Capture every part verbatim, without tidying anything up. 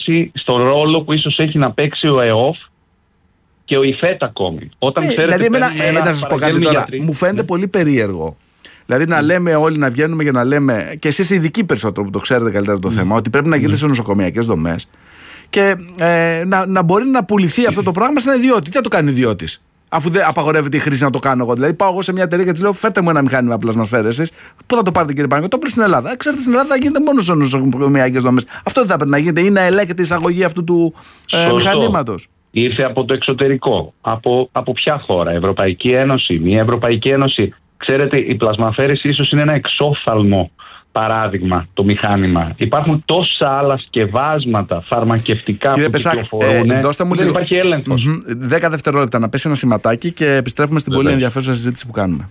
θέση, στον ρόλο που ίσως έχει να παίξει ο ΕΟΦ και ο ΙΦΕΤ ακόμη. Όταν ε, ξέρετε, δηλαδή, εμένα, ε, να σας πω κάτι τώρα. Γιατροί. Μου φαίνεται ναι. πολύ περίεργο. Δηλαδή να λέμε όλοι να βγαίνουμε και να λέμε, και εσείς ειδικοί περισσότερο που το ξέρετε καλύτερα το mm. θέμα, ότι πρέπει να γίνεται mm. σε νοσοκομιακές δομές και ε, να, να μπορεί να πουληθεί αυτό το πράγμα σε ένα ιδιώτη. Τι θα το κάνει ιδιώτης, αφού δεν απαγορεύεται η χρήση να το κάνω εγώ? Δηλαδή, πάω εγώ σε μια εταιρεία και της λέω: φέρτε μου ένα μηχάνημα πλασμασφαίρεσης. Πού θα το πάρετε, κύριε Παναγιώτη? Το πρέπει στην Ελλάδα. Ξέρετε, στην Ελλάδα θα γίνεται μόνο σε νοσοκομιακές δομές. Αυτό δεν θα πρέπει να γίνεται, ή να ελέγχεται η εισαγωγή αυτού του ε, μηχανήματος. Ήρθε από το εξωτερικό. Από, από ποια χώρα? Ευρωπαϊκή Ένωση, μια Ευρωπαϊκή Ένωση. Ξέρετε, η πλασμαφέρεση ίσως είναι ένα εξόφθαλμο παράδειγμα, το μηχάνημα. Υπάρχουν τόσα άλλα σκευάσματα φαρμακευτικά Κύριε που Πεσάχ, κυκλοφορούν. Ε, δώστε μου δεν λίγο. Υπάρχει έλεγχος. Mm-hmm. Δέκα δευτερόλεπτα να πέσει ένα σηματάκι και επιστρέφουμε στην Βεβαίως. πολύ ενδιαφέρουσα συζήτηση που κάνουμε.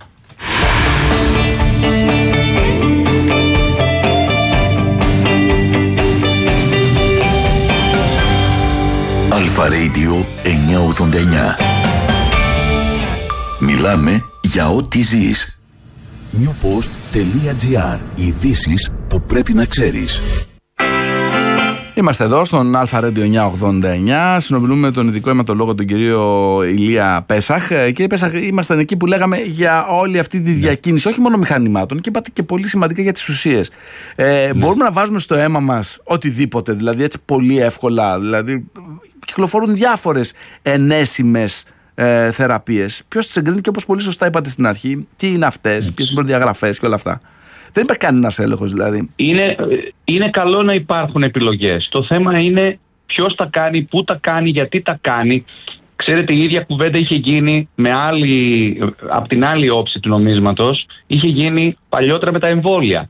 Αλφα Radio εννιακόσια ογδόντα εννιά. Μιλάμε για ό,τι ζεις. newpost.gr. Ειδήσεις που πρέπει να ξέρεις. Είμαστε εδώ στον Αλφα Radio εννιακόσια ογδόντα εννιά. Συνομιλούμε με τον ειδικό αιματολόγο, τον κύριο Ηλία Πέσαχ. Κύριε Πέσαχ, ήμασταν εκεί που λέγαμε για όλη αυτή τη διακίνηση, ναι. όχι μόνο μηχανημάτων, και είπατε και πολύ σημαντικά για τις ουσίες. Ε, ναι. Μπορούμε να βάζουμε στο αίμα μας οτιδήποτε, δηλαδή έτσι πολύ εύκολα. Δηλαδή, κυκλοφορούν διάφορες ενέσιμες ε, θεραπείες. Ποιος τις εγκρίνει και, όπως πολύ σωστά είπατε στην αρχή, τι είναι αυτές, ποιες είναι οι προδιαγραφές και όλα αυτά. Δεν υπάρχει κανένας έλεγχος δηλαδή. Είναι, είναι καλό να υπάρχουν επιλογές. Το θέμα είναι ποιος τα κάνει, πού τα κάνει, γιατί τα κάνει. Ξέρετε, η ίδια κουβέντα είχε γίνει με άλλη, από την άλλη όψη του νομίσματος, είχε γίνει παλιότερα με τα εμβόλια.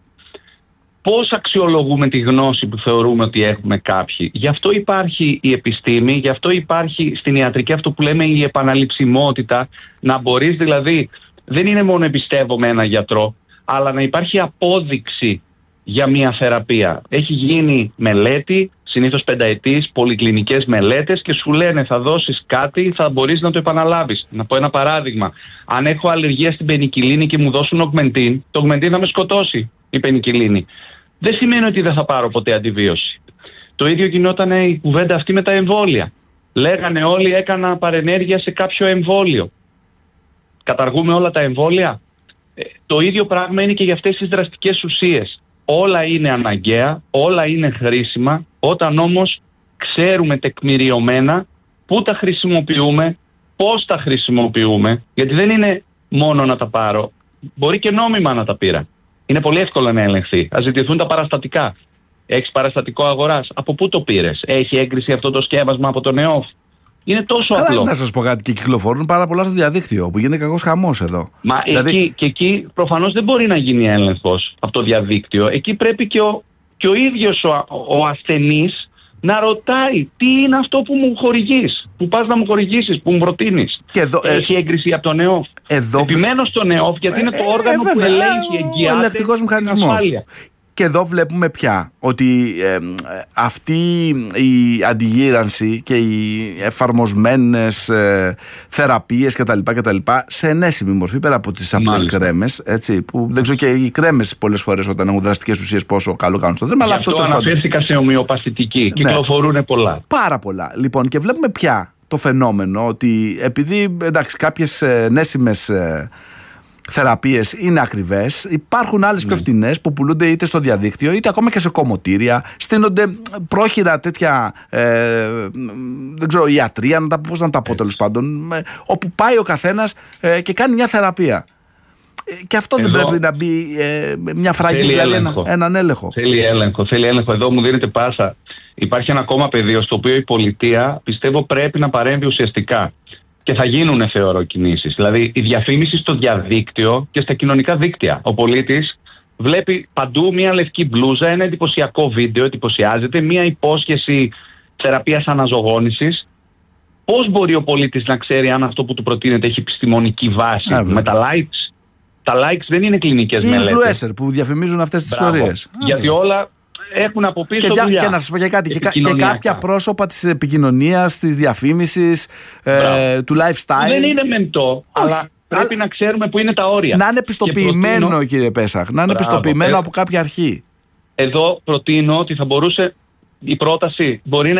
Πώς αξιολογούμε τη γνώση που θεωρούμε ότι έχουμε κάποιοι? Γι' αυτό υπάρχει η επιστήμη, γι' αυτό υπάρχει στην ιατρική αυτό που λέμε η επαναληψιμότητα. Να μπορείς δηλαδή, δεν είναι μόνο εμπιστεύομαι έναν γιατρό, αλλά να υπάρχει απόδειξη για μια θεραπεία. Έχει γίνει μελέτη, συνήθως πενταετής, πολυκλινικές μελέτες, και σου λένε θα δώσεις κάτι, θα μπορείς να το επαναλάβεις. Να πω ένα παράδειγμα. Αν έχω αλλεργία στην πενικυλίνη και μου δώσουν Augmentin, το Augmentin θα με σκοτώσει, η πενικυλίνη. Δεν σημαίνει ότι δεν θα πάρω ποτέ αντιβίωση. Το ίδιο γινόταν η κουβέντα αυτή με τα εμβόλια. Λέγανε όλοι έκανα παρενέργεια σε κάποιο εμβόλιο. Καταργούμε όλα τα εμβόλια? Το ίδιο πράγμα είναι και για αυτές τις δραστικές ουσίες. Όλα είναι αναγκαία, όλα είναι χρήσιμα, όταν όμως ξέρουμε τεκμηριωμένα πού τα χρησιμοποιούμε, πώς τα χρησιμοποιούμε, γιατί δεν είναι μόνο να τα πάρω, μπορεί και νόμιμα να τα πήρα. Είναι πολύ εύκολο να ελεγχθεί. Ας ζητηθούν τα παραστατικά. Έχεις παραστατικό αγοράς? Από πού το πήρες? Έχει έγκριση αυτό το σκεύασμα από τον ΕΟΦ? Είναι τόσο Καλά, απλό. Να σας πω κάτι, και κυκλοφορούν πάρα πολλά στο διαδίκτυο, που γίνεται κακός χαμός εδώ. Μα δηλαδή... εκεί, και εκεί προφανώς δεν μπορεί να γίνει έλεγχος από το διαδίκτυο. Εκεί πρέπει και ο, και ο ίδιος ο, ο ασθενής να ρωτάει τι είναι αυτό που μου χορηγείς, που πας να μου χορηγήσεις, που μου προτείνεις. Και εδώ, έχει έγκριση από τον ΕΟΦ? Εδώ... Επιμένω στον ΕΟΦ, γιατί ε, είναι το όργανο ε, ε, που ελέγχει, εγγυάται ο ελεκτικός μηχανισμός. Και εδώ βλέπουμε πια ότι ε, αυτή η αντιγύρανση και οι εφαρμοσμένες ε, θεραπείες κτλ, κτλ σε ενέσιμη μορφή, πέρα από τις απλές κρέμες, έτσι, που δεν ξέρω και οι κρέμες πολλές φορές όταν έχουν δραστικές ουσίες πόσο καλό κάνουν στο δέρμα. Γι' αυτό, αυτό αναφέρθηκα σε ομοιοπαθητική. Ναι. Κυκλοφορούν πολλά. Πάρα πολλά. Λοιπόν, και βλέπουμε πια το φαινόμενο ότι επειδή εντάξει, κάποιες ενέσιμες ε, θεραπείες είναι ακριβές, υπάρχουν άλλες ναι. πιο φτηνές που πουλούνται είτε στο διαδίκτυο είτε ακόμα και σε κομμωτήρια. Στείνονται πρόχειρα τέτοια ε, δεν ξέρω, ιατρία, να τα, πώς να τα πω τέλος πάντων, ε, όπου πάει ο καθένας ε, και κάνει μια θεραπεία. Ε, και αυτό εδώ δεν πρέπει να μπει ε, μια φραγή, δηλαδή ένα, έναν έλεγχο. Θέλει έλεγχο, θέλει έλεγχο. Εδώ μου δίνεται πάσα. Υπάρχει ένα ακόμα πεδίο στο οποίο η πολιτεία πιστεύω πρέπει να παρέμβει ουσιαστικά. Και θα γίνουν, θεωρώ, κινήσεις. Δηλαδή η διαφήμιση στο διαδίκτυο και στα κοινωνικά δίκτυα. Ο πολίτης βλέπει παντού μια λευκή μπλούζα, ένα εντυπωσιακό βίντεο, εντυπωσιάζεται, μια υπόσχεση θεραπείας αναζωογόνησης. Πώς μπορεί ο πολίτης να ξέρει αν αυτό που του προτείνεται έχει επιστημονική βάση? Α, με τα likes? Τα likes δεν είναι κλινικές μελέτες. Οι influencer που διαφημίζουν αυτές τις ιστορίες. Γιατί όλα έχουν από πίσω και, δουλειά. Και να σας πω και κάτι, και, και κάποια πρόσωπα της επικοινωνίας, της διαφήμισης, ε, του lifestyle. Δεν είναι μεντό, αλλά πρέπει Α... να ξέρουμε που είναι τα όρια. Να είναι πιστοποιημένο, προτείνω... κύριε Πέσαχ, να είναι Μπράβο. πιστοποιημένο ε... από κάποια αρχή. Εδώ προτείνω ότι θα μπορούσε η πρόταση μπορεί να